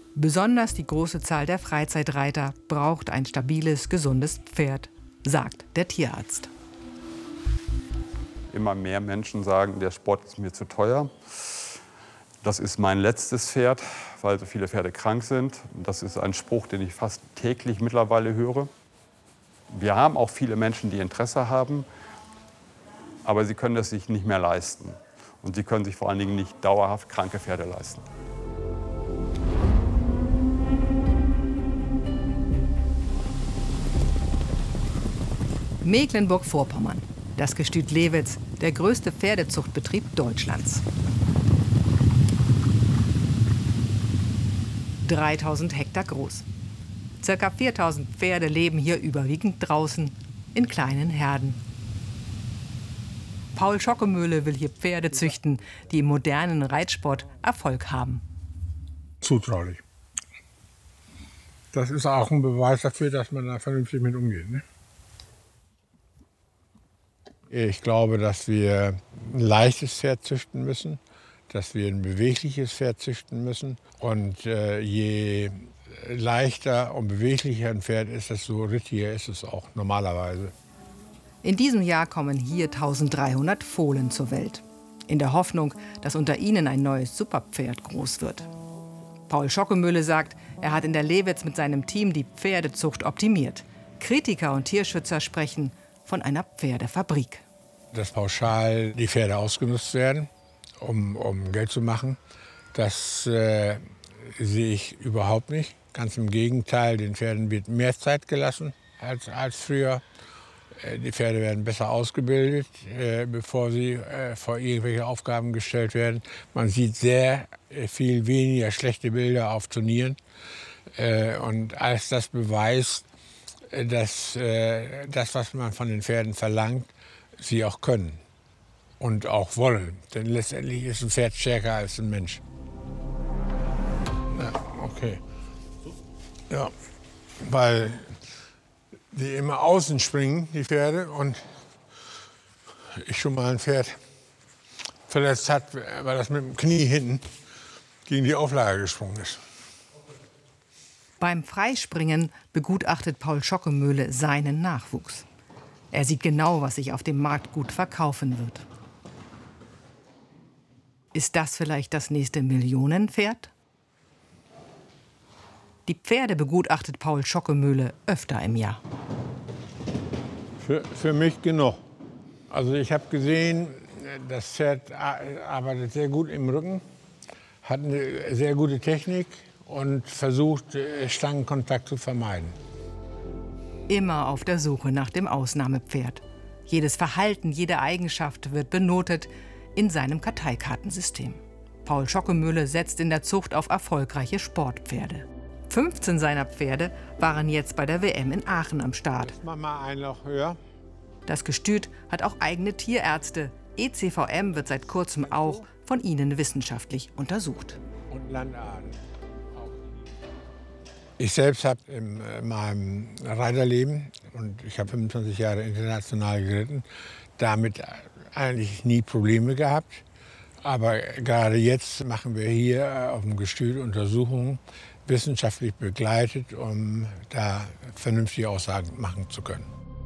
Besonders die große Zahl der Freizeitreiter braucht ein stabiles, gesundes Pferd, sagt der Tierarzt. Immer mehr Menschen sagen, der Sport ist mir zu teuer. Das ist mein letztes Pferd, weil so viele Pferde krank sind. Das ist ein Spruch, den ich fast täglich mittlerweile höre. Wir haben auch viele Menschen, die Interesse haben, aber sie können es sich nicht mehr leisten. Und sie können sich vor allen Dingen nicht dauerhaft kranke Pferde leisten. Mecklenburg-Vorpommern. Das Gestüt Lewitz, der größte Pferdezuchtbetrieb Deutschlands. 3000 Hektar groß. Circa 4000 Pferde leben hier überwiegend draußen, in kleinen Herden. Paul Schockemöhle will hier Pferde züchten, die im modernen Reitsport Erfolg haben. Zutraulich. Das ist auch ein Beweis dafür, dass man da vernünftig mit umgeht, ne? Ich glaube, dass wir ein leichtes Pferd züchten müssen, dass wir ein bewegliches Pferd züchten müssen. Und je leichter und beweglicher ein Pferd ist, desto rittiger ist es auch normalerweise. In diesem Jahr kommen hier 1300 Fohlen zur Welt. In der Hoffnung, dass unter ihnen ein neues Superpferd groß wird. Paul Schockemöhle sagt, er hat in der Lewitz mit seinem Team die Pferdezucht optimiert. Kritiker und Tierschützer sprechen von einer Pferdefabrik. Dass pauschal die Pferde ausgenutzt werden, um Geld zu machen, das sehe ich überhaupt nicht. Ganz im Gegenteil, den Pferden wird mehr Zeit gelassen als früher. Die Pferde werden besser ausgebildet, bevor sie vor irgendwelche Aufgaben gestellt werden. Man sieht sehr viel weniger schlechte Bilder auf Turnieren. Und als das beweist, dass das, was man von den Pferden verlangt, sie auch können und auch wollen. Denn letztendlich ist ein Pferd stärker als ein Mensch. Ja, okay. Ja, weil die immer außen springen, die Pferde, und ich schon mal ein Pferd verletzt hat, weil das mit dem Knie hinten gegen die Auflage gesprungen ist. Beim Freispringen begutachtet Paul Schockemöhle seinen Nachwuchs. Er sieht genau, was sich auf dem Markt gut verkaufen wird. Ist das vielleicht das nächste Millionenpferd? Die Pferde begutachtet Paul Schockemöhle öfter im Jahr. Für mich genug. Also ich habe gesehen, das Pferd arbeitet sehr gut im Rücken, hat eine sehr gute Technik und versucht, Stangenkontakt zu vermeiden. Immer auf der Suche nach dem Ausnahmepferd. Jedes Verhalten, jede Eigenschaft wird benotet in seinem Karteikartensystem. Paul Schockemöhle setzt in der Zucht auf erfolgreiche Sportpferde. 15 seiner Pferde waren jetzt bei der WM in Aachen am Start. Mach mal ein Loch höher. Das Gestüt hat auch eigene Tierärzte. ECVM wird seit kurzem auch von ihnen wissenschaftlich untersucht. Und Landarten. Ich selbst habe in meinem Reiterleben, und ich habe 25 Jahre international geritten, damit eigentlich nie Probleme gehabt. Aber gerade jetzt machen wir hier auf dem Gestüt Untersuchungen, wissenschaftlich begleitet, um da vernünftige Aussagen machen zu können.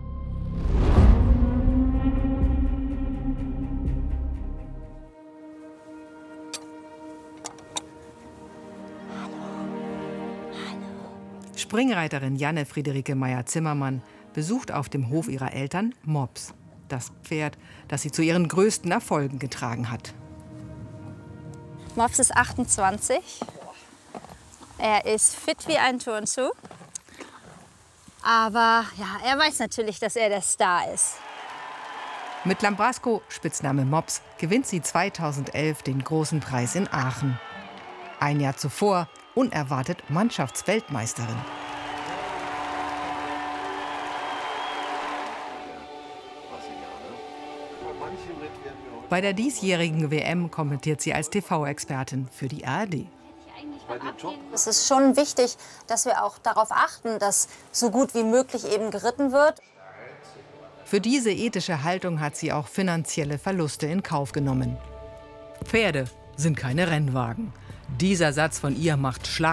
Springreiterin Janne Friederike Meyer-Zimmermann besucht auf dem Hof ihrer Eltern Mops, das Pferd, das sie zu ihren größten Erfolgen getragen hat. Mops ist 28. Er ist fit wie ein Turnschuh. Aber ja, er weiß natürlich, dass er der Star ist. Mit Lambrasco, Spitzname Mops, gewinnt sie 2011 den großen Preis in Aachen. Ein Jahr zuvor unerwartet Mannschaftsweltmeisterin. Bei der diesjährigen WM kommentiert sie als TV-Expertin für die ARD. Es ist schon wichtig, dass wir auch darauf achten, dass so gut wie möglich eben geritten wird. Für diese ethische Haltung hat sie auch finanzielle Verluste in Kauf genommen. Pferde sind keine Rennwagen. Dieser Satz von ihr macht Schlag